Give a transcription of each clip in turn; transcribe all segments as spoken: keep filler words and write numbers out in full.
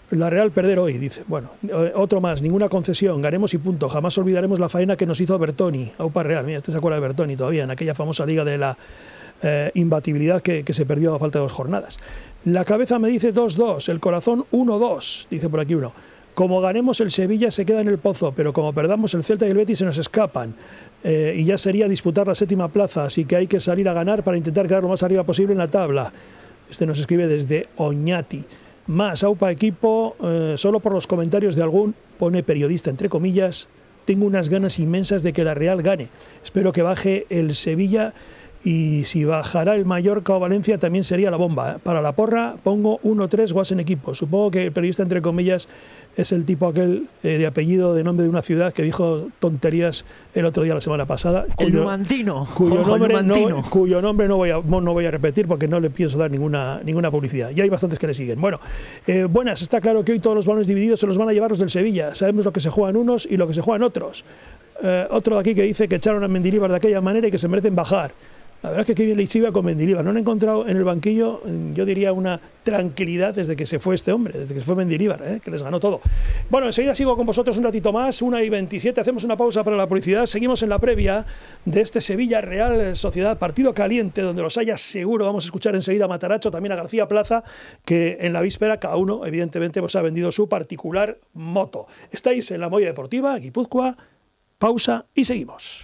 La Real perder hoy, dice. Bueno, otro más, ninguna concesión, ganemos y punto. Jamás olvidaremos la faena que nos hizo Bertoni. Aupa Real, mira, este se acuerda de Bertoni todavía, en aquella famosa liga de la eh, imbatibilidad que, que se perdió a falta de dos jornadas. La cabeza me dice dos dos, el corazón uno dos, dice por aquí uno. Como ganemos el Sevilla se queda en el pozo, pero como perdamos el Celta y el Betis se nos escapan. Eh, y ya sería disputar la séptima plaza, así que hay que salir a ganar para intentar quedar lo más arriba posible en la tabla. Este nos escribe desde Oñati. Más, aupa equipo, eh, solo por los comentarios de algún, pone periodista entre comillas, tengo unas ganas inmensas de que la Real gane. Espero que baje el Sevilla y si bajara el Mallorca o Valencia también sería la bomba. Para la porra pongo uno tres guas en equipo. Supongo que el periodista entre comillas es el tipo aquel eh, de apellido, de nombre de una ciudad que dijo tonterías el otro día, la semana pasada. El cuyo, numantino. Cuyo Ojo, nombre, numantino. no, cuyo nombre no voy, a, no voy a repetir porque no le pienso dar ninguna, ninguna publicidad. Y hay bastantes que le siguen. Bueno, eh, buenas, está claro que hoy todos los balones divididos se los van a llevar los del Sevilla. Sabemos lo que se juegan unos y lo que se juegan otros. Eh, otro de aquí que dice que echaron a Mendilibar de aquella manera y que se merecen bajar. La verdad es que qué bien le iba con Mendilibar. No han encontrado en el banquillo, yo diría, una tranquilidad desde que se fue este hombre, desde que se fue Mendilibar, ¿eh? Que les ganó todo. Bueno, enseguida sigo con vosotros un ratito más, una y veintisiete, hacemos una pausa para la publicidad, seguimos en la previa de este Sevilla Real Sociedad, partido caliente, donde los haya seguro. Vamos a escuchar enseguida a Mataracho, también a García Plaza, que en la víspera cada uno, evidentemente, pues ha vendido su particular moto. Estáis en la Molla Deportiva, Guipúzcoa, pausa y seguimos.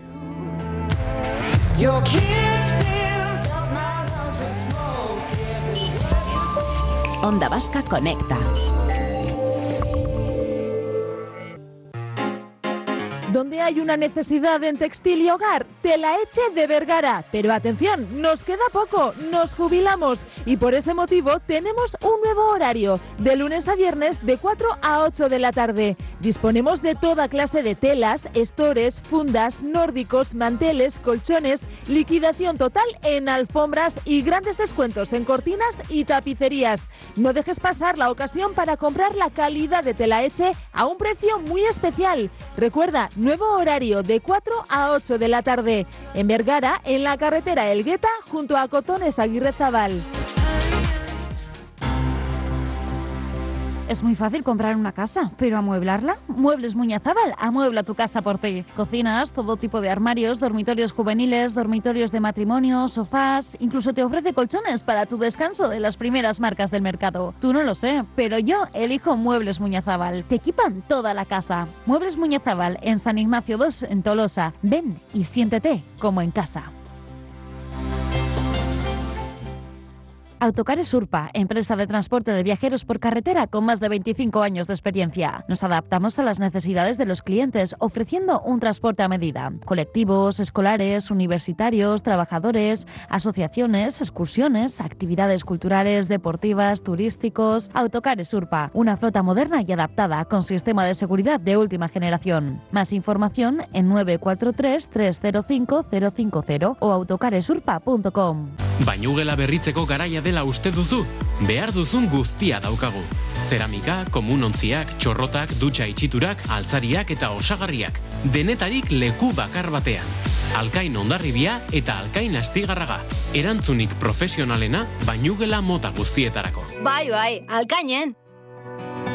Your kiss fills up my lungs with smoke everywhere. Onda Vasca conecta. Donde hay una necesidad en textil y hogar, Telaeche de Vergara. Pero atención, nos queda poco, nos jubilamos y por ese motivo tenemos un nuevo horario, de lunes a viernes de cuatro a ocho de la tarde. Disponemos de toda clase de telas, estores, fundas, nórdicos, manteles, colchones, liquidación total en alfombras y grandes descuentos en cortinas y tapicerías. No dejes pasar la ocasión para comprar la calidad de Telaeche a un precio muy especial. Recuerda, nuevo horario de cuatro a ocho de la tarde. En Vergara, en la carretera Elgueta, junto a Cotones Aguirrezabal. Es muy fácil comprar una casa, pero ¿amueblarla? Muebles Muñazábal, amuebla tu casa por ti. Cocinas, todo tipo de armarios, dormitorios juveniles, dormitorios de matrimonio, sofás, incluso te ofrece colchones para tu descanso de las primeras marcas del mercado. Tú no lo sé, pero yo elijo Muebles Muñazábal. Te equipan toda la casa. Muebles Muñazábal en San Ignacio dos, en Tolosa. Ven y siéntete como en casa. Autocares Urpa, empresa de transporte de viajeros por carretera con más de veinticinco años de experiencia. Nos adaptamos a las necesidades de los clientes, ofreciendo un transporte a medida. Colectivos, escolares, universitarios, trabajadores, asociaciones, excursiones, actividades culturales, deportivas, turísticos. Autocares Urpa, una flota moderna y adaptada con sistema de seguridad de última generación. Más información en nueve cuatro tres, tres cero cinco, cero cinco cero o autocaresurpa punto com. Bainugela berritzeko garaia dela uste duzu? Behar duzun guztia daukagu. Zeramika, komunontziak, txorrotak, dutxa itxiturak, altzariak eta osagarriak. Denetarik leku bakar batean. Alkain Hondarribia eta Alkain Astigarraga. Erantzunik profesionalena Bainugela mota guztietarako. Bai, bai, Alkainen.